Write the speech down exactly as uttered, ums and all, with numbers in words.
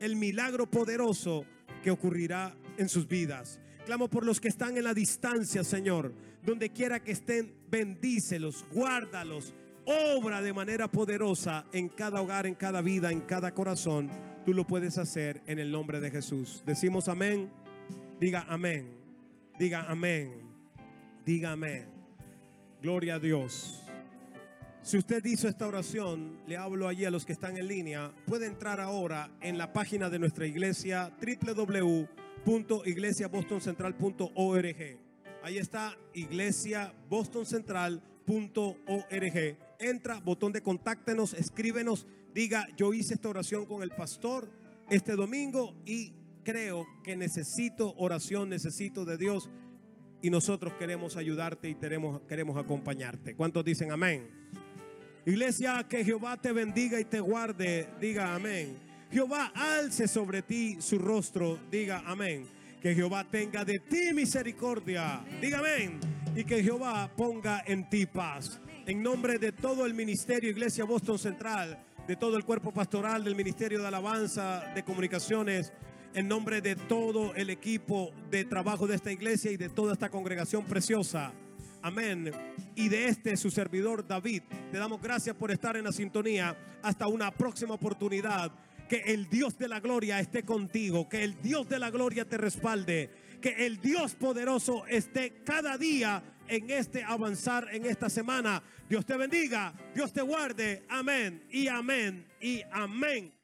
el milagro poderoso que ocurrirá en sus vidas. Clamo por los que están en la distancia, Señor. Donde quiera que estén, bendícelos, guárdalos, obra de manera poderosa en cada hogar, en cada vida, en cada corazón. Tú lo puedes hacer en el nombre de Jesús. Decimos amén. Diga amén. Diga amén. Diga amén. Gloria a Dios. Si usted hizo esta oración, le hablo allí a los que están en línea. Puede entrar ahora en la página de nuestra iglesia, doble u doble u doble u punto iglesia boston central punto org. Ahí está, iglesia boston central punto org. Entra, botón de contáctenos, escríbenos, diga: yo hice esta oración con el pastor este domingo y creo que necesito oración, necesito de Dios, y nosotros queremos ayudarte y queremos, queremos acompañarte. ¿Cuántos dicen amén? Iglesia, que Jehová te bendiga y te guarde. Diga amén. Jehová alce sobre ti su rostro. Diga amén. Que Jehová tenga de ti misericordia. Diga amén. Y que Jehová ponga en ti paz. En nombre de todo el ministerio Iglesia Boston Central, de todo el cuerpo pastoral del Ministerio de Alabanza, de Comunicaciones, en nombre de todo el equipo de trabajo de esta iglesia y de toda esta congregación preciosa, amén, y de este su servidor David, te damos gracias por estar en la sintonía. Hasta una próxima oportunidad. Que el Dios de la gloria esté contigo, que el Dios de la gloria te respalde, que el Dios poderoso esté cada día en este avanzar en esta semana. Dios te bendiga, Dios te guarde, amén y amén y amén.